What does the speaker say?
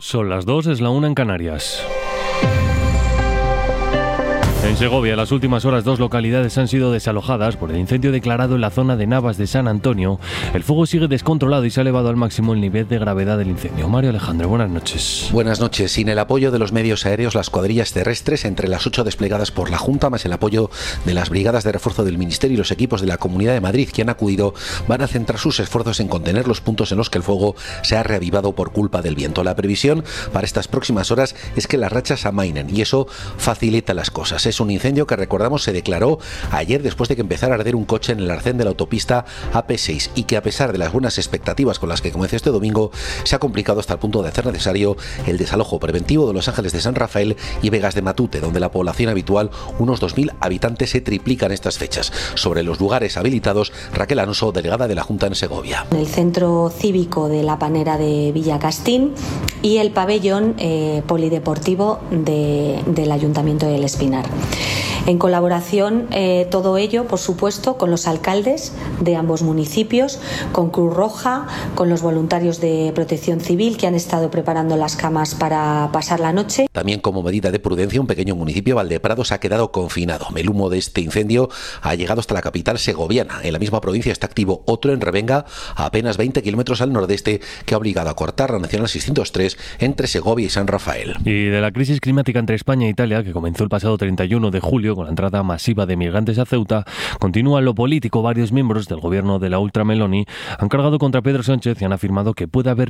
Son las 2, es la 1 en Canarias. En Segovia, en las últimas horas, 2 localidades han sido desalojadas por el incendio declarado en la zona de Navas de San Antonio. El fuego sigue descontrolado y se ha elevado al máximo el nivel de gravedad del incendio. Mario Alejandro, buenas noches. Buenas noches. Sin el apoyo de los medios aéreos, las cuadrillas terrestres, entre las 8 desplegadas por la Junta, más el apoyo de las brigadas de refuerzo del Ministerio y los equipos de la Comunidad de Madrid que han acudido, van a centrar sus esfuerzos en contener los puntos en los que el fuego se ha reavivado por culpa del viento. La previsión para estas próximas horas es que las rachas amainen y eso facilita las cosas. Es un incendio que, recordamos, se declaró ayer después de que empezara a arder un coche en el arcén de la autopista AP6 y que, a pesar de las buenas expectativas con las que comenzó este domingo, se ha complicado hasta el punto de hacer necesario el desalojo preventivo de Los Ángeles de San Rafael y Vegas de Matute, donde la población habitual, unos 2.000 habitantes, se triplica en estas fechas. Sobre los lugares habilitados, Raquel Alonso, delegada de la Junta en Segovia. El centro cívico de la Panera de Villacastín y el pabellón polideportivo del Ayuntamiento del Espinar. En colaboración, todo ello, por supuesto, con los alcaldes de ambos municipios, con Cruz Roja, con los voluntarios de Protección Civil que han estado preparando las camas para pasar la noche. También, como medida de prudencia, un pequeño municipio, Valdeprados, ha quedado confinado. El humo de este incendio ha llegado hasta la capital segoviana. En la misma provincia está activo otro en Revenga, a apenas 20 kilómetros al nordeste, que ha obligado a cortar la Nacional 603 entre Segovia y San Rafael. Y de la crisis climática entre España e Italia, que comenzó el pasado 31 de julio con la entrada masiva de migrantes a Ceuta, continúa en lo político. Varios miembros del gobierno de la Ultra Meloni han cargado contra Pedro Sánchez y han afirmado que puede haber